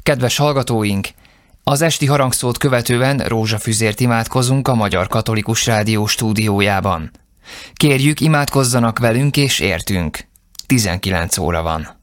Kedves hallgatóink, az esti harangszót követően rózsafüzért imádkozunk a Magyar Katolikus Rádió stúdiójában. Kérjük, imádkozzanak velünk és értünk. 19 óra van.